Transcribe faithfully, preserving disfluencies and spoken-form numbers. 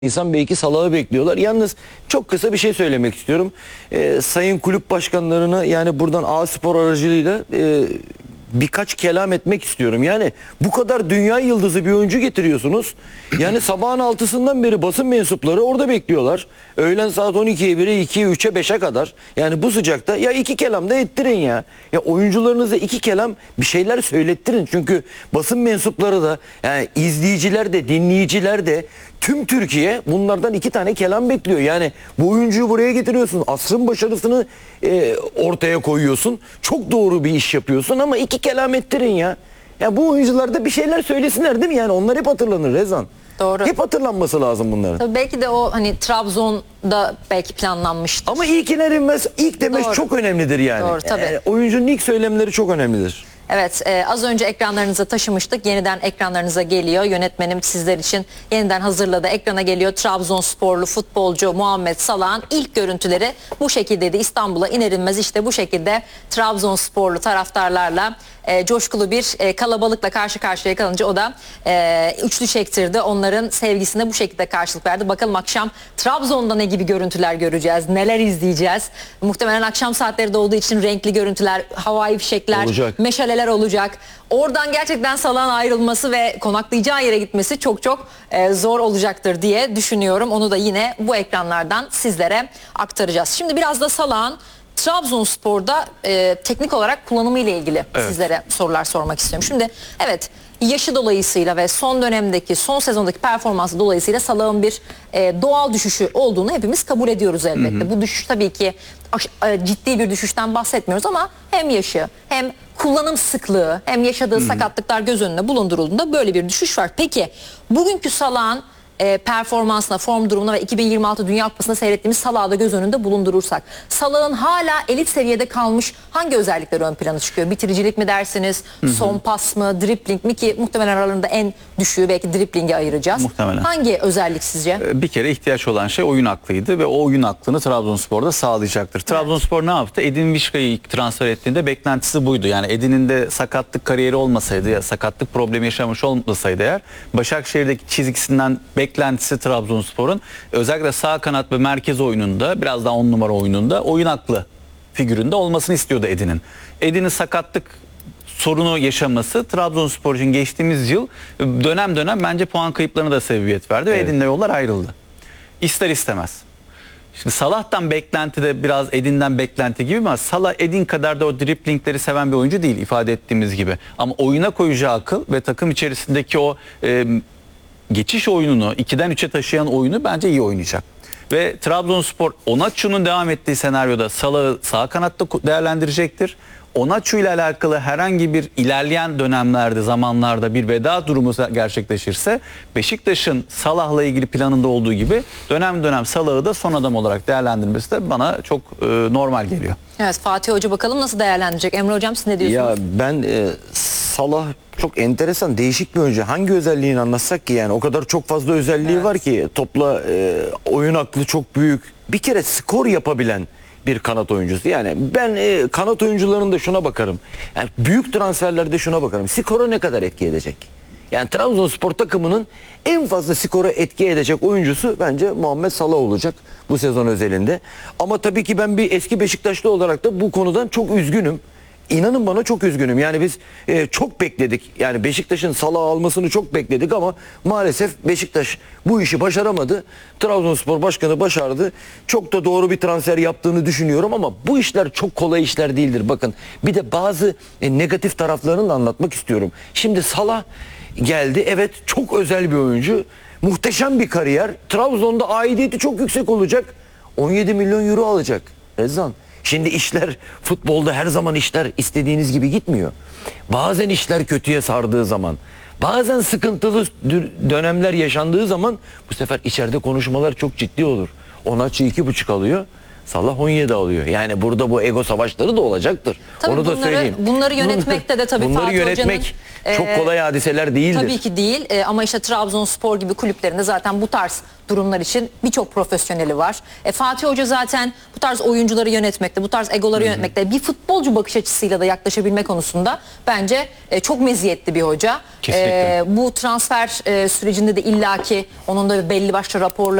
İnsan belki Salah'ı bekliyorlar. Yalnız çok kısa bir şey söylemek istiyorum. Ee, sayın kulüp başkanlarına yani buradan A Spor aracılığıyla e, birkaç kelam etmek istiyorum. Yani bu kadar dünya yıldızı bir oyuncu getiriyorsunuz. Yani sabahın altısından beri basın mensupları orada bekliyorlar. Öğlen saat on ikiye bire, ikiye, üçe, beşe kadar. Yani bu sıcakta ya iki kelam da ettirin ya. Ya oyuncularınıza iki kelam bir şeyler söylettirin. Çünkü basın mensupları da yani izleyiciler de dinleyiciler de tüm Türkiye bunlardan iki tane kelam bekliyor. Yani bu oyuncuyu buraya getiriyorsun. Asrın başarısını e, ortaya koyuyorsun. Çok doğru bir iş yapıyorsun ama iki kelam ettirin ya. Ya bu oyuncular da bir şeyler söylesinler değil mi? Yani onlar hep hatırlanır Rezan. Doğru. Hep hatırlanması lazım bunların. Tabii belki de o hani Trabzon'da belki planlanmıştır. Ama ilk iner inmez ilk demeç Doğru. çok önemlidir yani. Doğru, tabii. E, oyuncunun ilk söylemleri çok önemlidir. Evet, e, az önce ekranlarınıza taşımıştık. Yeniden ekranlarınıza geliyor. Yönetmenim sizler için yeniden hazırladı. Ekrana geliyor. Trabzonsporlu futbolcu Muhammed Salah'ın ilk görüntüleri bu şekildeydi. İstanbul'a iner inmez işte bu şekilde Trabzonsporlu taraftarlarla e, coşkulu bir e, kalabalıkla karşı karşıya kalınca o da e, üçlü çektirdi. Onların sevgisine bu şekilde karşılık verdi. Bakalım akşam Trabzon'da ne gibi görüntüler göreceğiz, neler izleyeceğiz. Muhtemelen akşam saatleri de olduğu için renkli görüntüler, havai fişekler, Olacak. meşaleler olacak. Oradan gerçekten Salah'ın ayrılması ve konaklayacağı yere gitmesi çok çok e, zor olacaktır diye düşünüyorum. Onu da yine bu ekranlardan sizlere aktaracağız. Şimdi biraz da Salah'ın Trabzonspor'da e, teknik olarak kullanımı ile ilgili Evet. sizlere sorular sormak istiyorum. Şimdi evet, yaşı dolayısıyla ve son dönemdeki, son sezondaki performansı dolayısıyla Salah'ın bir e, doğal düşüşü olduğunu hepimiz kabul ediyoruz elbette. Hı hı. Bu düşüş tabii ki e, ciddi bir düşüşten bahsetmiyoruz ama hem yaşı hem kullanım sıklığı hem yaşadığı hı hı. sakatlıklar göz önüne bulundurulduğunda böyle bir düşüş var. Peki bugünkü Salah'ın e, performansına, form durumuna ve iki bin yirmi altı Dünya Kupası'nda seyrettiğimiz Salah'ı da göz önünde bulundurursak Salah'ın hala elit seviyede kalmış hangi özellikler ön plana çıkıyor? Bitiricilik mi dersiniz? Hı hı. Son pas mı? Dribling mi ki muhtemelen aralarında en düşüğü belki dribling'e ayıracağız. Muhtemelen. Hangi özellik sizce? Bir kere ihtiyaç olan şey oyun aklıydı ve o oyun aklını Trabzonspor'da sağlayacaktır. Evet. Trabzonspor ne yaptı? Edin Vişka'yı transfer ettiğinde beklentisi buydu. Yani Edin'in de sakatlık kariyeri olmasaydı ya sakatlık problemi yaşamış olmasaydı eğer Başakşehir'deki çizgisinden beklentisi Trabzonspor'un özellikle sağ kanat ve merkez oyununda biraz daha on numara oyununda oyun aklı figüründe olmasını istiyordu Edin'in. Edin'in sakatlık sorunu yaşaması Trabzonspor için geçtiğimiz yıl dönem dönem bence puan kayıplarına da sebebiyet verdi evet. ve Edin'le yollar ayrıldı. İster istemez. Şimdi Salah'tan beklenti de biraz Edin'den beklenti gibi ama Salah Edin kadar da o driplingleri seven bir oyuncu değil ifade ettiğimiz gibi. Ama oyuna koyacağı akıl ve takım içerisindeki o e, geçiş oyununu ikiden üçe taşıyan oyunu bence iyi oynayacak. Ve Trabzonspor Onaçu'nun devam ettiği senaryoda Salah'ı sağ kanatta değerlendirecektir. Onaçu ile alakalı herhangi bir ilerleyen dönemlerde, zamanlarda bir veda durumu gerçekleşirse Beşiktaş'ın Salah'la ilgili planında olduğu gibi dönem dönem Salah'ı da son adam olarak değerlendirmesi de bana çok e, normal geliyor. Evet, Fatih Hoca bakalım nasıl değerlendirecek? Emre Hocam siz ne diyorsunuz? Ya ben e, Salah çok enteresan, değişik bir oyuncu. Hangi özelliğini anlatsak ki yani o kadar çok fazla özelliği evet. var ki topla e, oyun aklı çok büyük. Bir kere skor yapabilen bir kanat oyuncusu. Yani ben e, kanat oyuncularında şuna bakarım. Yani büyük transferlerde şuna bakarım. Skora ne kadar etki edecek? Yani Trabzonspor takımının en fazla skora etki edecek oyuncusu bence Muhammed Salah olacak bu sezon özelinde. Ama tabii ki ben bir eski Beşiktaşlı olarak da bu konudan çok üzgünüm. İnanın bana çok üzgünüm. Yani biz e, çok bekledik. Yani Beşiktaş'ın Salah'ı almasını çok bekledik ama maalesef Beşiktaş bu işi başaramadı. Trabzonspor Başkanı başardı. Çok da doğru bir transfer yaptığını düşünüyorum ama bu işler çok kolay işler değildir. Bakın bir de bazı e, negatif taraflarını da anlatmak istiyorum. Şimdi Salah geldi. Evet çok özel bir oyuncu. Muhteşem bir kariyer. Trabzon'da aidiyeti çok yüksek olacak. on yedi milyon euro alacak. Rezan. Şimdi işler futbolda her zaman işler istediğiniz gibi gitmiyor. Bazen işler kötüye sardığı zaman, bazen sıkıntılı dönemler yaşandığı zaman bu sefer içeride konuşmalar çok ciddi olur. Onaçı iki buçuk alıyor. Salah on yedi alıyor. Yani burada bu ego savaşları da olacaktır. Tabii Onu da bunları- söyleyeyim. bunları yönetmekte de tabii Bunları Fatih yönetmek Hoca'nın, çok e, kolay hadiseler değildir. Tabii ki değil e, ama işte Trabzonspor gibi kulüplerinde zaten bu tarz durumlar için birçok profesyoneli var. E, Fatih Hoca zaten bu tarz oyuncuları yönetmekte, bu tarz egoları yönetmekte, bir futbolcu bakış açısıyla da yaklaşabilme konusunda bence e, çok meziyetli bir hoca. Kesinlikle. E, bu transfer e, sürecinde de illaki onun da belli başlı raporları